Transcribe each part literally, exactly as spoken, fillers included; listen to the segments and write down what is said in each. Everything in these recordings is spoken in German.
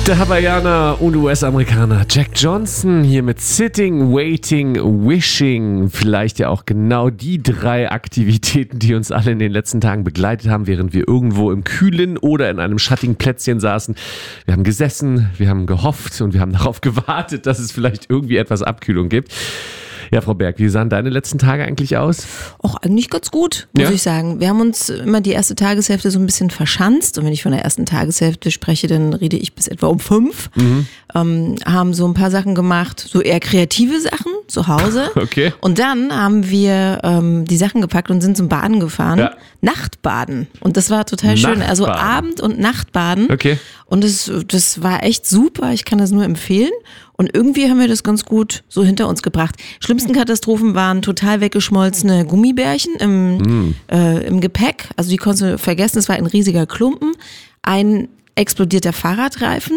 Der Hawaiianer und U S-Amerikaner Jack Johnson hier mit Sitting, Waiting, Wishing. Vielleicht ja auch genau die drei Aktivitäten, die uns alle in den letzten Tagen begleitet haben, während wir irgendwo im Kühlen oder in einem schattigen Plätzchen saßen. Wir haben gesessen, wir haben gehofft und wir haben darauf gewartet, dass es vielleicht irgendwie etwas Abkühlung gibt. Ja, Frau Berg, wie sahen deine letzten Tage eigentlich aus? Auch eigentlich ganz gut, muss Ja? ich sagen. Wir haben uns immer die erste Tageshälfte so ein bisschen verschanzt. Und wenn ich von der ersten Tageshälfte spreche, dann rede ich bis etwa um fünf. Mhm. Ähm, haben so ein paar Sachen gemacht, so eher kreative Sachen zu Hause. Okay. Und dann haben wir ähm, die Sachen gepackt und sind zum Baden gefahren. Ja. Nachtbaden. Und das war total schön. Also Nachtbaden. Abend- und Nachtbaden. Okay. Und das, das war echt super. Ich kann das nur empfehlen. Und irgendwie haben wir das ganz gut so hinter uns gebracht. Schlimmsten Katastrophen waren total weggeschmolzene Gummibärchen im, mm. äh, im Gepäck. Also die konntest du vergessen, es war ein riesiger Klumpen. Ein explodierter Fahrradreifen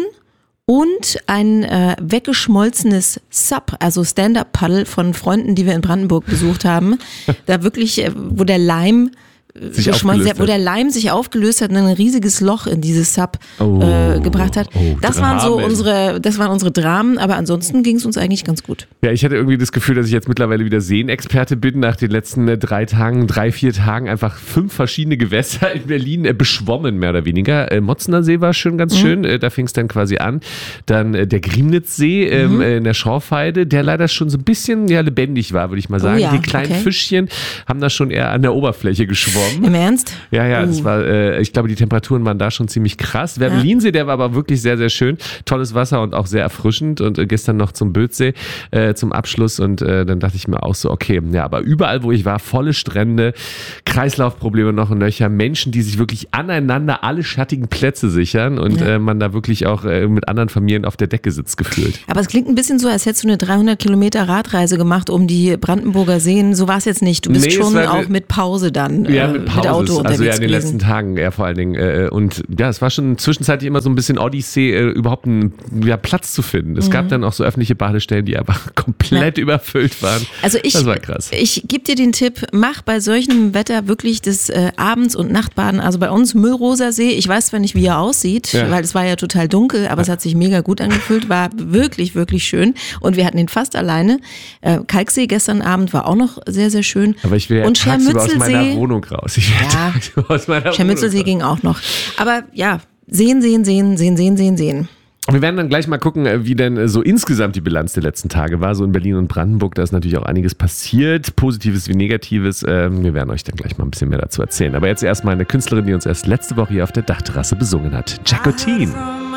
und ein äh, weggeschmolzenes Sub, also Stand-Up-Paddle von Freunden, die wir in Brandenburg besucht haben. Da wirklich, äh, wo der Leim Sich geschmolzen, aufgelöst wo hat. der Leim sich aufgelöst hat und ein riesiges Loch in dieses Sub Oh, äh, gebracht hat. oh, das waren so Dramen. unsere, das waren unsere Dramen, aber ansonsten ging es uns eigentlich ganz gut. Ja, ich hatte irgendwie das Gefühl, dass ich jetzt mittlerweile wieder Seenexperte bin, nach den letzten äh, drei Tagen, drei, vier Tagen einfach fünf verschiedene Gewässer in Berlin äh, beschwommen, mehr oder weniger. Äh, Motzener See war schon ganz mhm. schön, äh, da fing es dann quasi an. Dann äh, der Griemnitzsee ähm, mhm. äh, in der Schorfheide, der leider schon so ein bisschen ja, lebendig war, würde ich mal sagen. Oh ja, Die kleinen okay. Fischchen haben da schon eher an der Oberfläche geschwommen. Im Ernst? Ja, ja, Uh. das war, äh, ich glaube, die Temperaturen waren da schon ziemlich krass. Der Berlinsee, der war aber wirklich sehr, sehr schön. Tolles Wasser und auch sehr erfrischend. Und äh, gestern noch zum Bödsee äh, zum Abschluss. Und äh, dann dachte ich mir auch so, okay, ja, aber überall, wo ich war, volle Strände, Kreislaufprobleme noch und nöcher, Menschen, die sich wirklich aneinander alle schattigen Plätze sichern und Ja. äh, man da wirklich auch äh, mit anderen Familien auf der Decke sitzt gefühlt. Aber es klingt ein bisschen so, als hättest du eine dreihundert Kilometer Radreise gemacht um die Brandenburger Seen. So war es jetzt nicht. Du bist Nee, es schon war auch eine- mit Pause dann Ja, äh, mit mit Pause. Auto unterwegs also ja, in den gewesen. letzten Tagen eher vor allen Dingen. Äh, und ja, es war schon zwischenzeitlich immer so ein bisschen Odyssee, äh, überhaupt einen ja, Platz zu finden. Es Mhm. gab dann auch so öffentliche Badestellen, die einfach komplett Ja. überfüllt waren. Also ich, das war krass. ich gebe dir den Tipp, mach bei solchem Wetter wirklich das äh, Abends- und Nachtbaden. Also bei uns Müllroser See, ich weiß zwar nicht, wie er aussieht, Ja. weil es war ja total dunkel, aber es hat sich mega gut angefühlt, war wirklich, wirklich schön. Und wir hatten ihn fast alleine. Äh, Kalksee gestern Abend war auch noch sehr, sehr schön. Aber ich will ja und tagsüber aus meiner Schermützelsee- Wohnung raus. Ich will Ja. tagsüber aus meiner Schermützelsee Wohnung raus. ging auch noch. Aber ja, sehen, sehen, sehen, sehen, sehen, sehen, sehen. Wir werden dann gleich mal gucken, wie denn so insgesamt die Bilanz der letzten Tage war. So in Berlin und Brandenburg, da ist natürlich auch einiges passiert. Positives wie Negatives. Ähm, Wir werden euch dann gleich mal ein bisschen mehr dazu erzählen. Aber jetzt erstmal eine Künstlerin, die uns erst letzte Woche hier auf der Dachterrasse besungen hat. Jacqueline.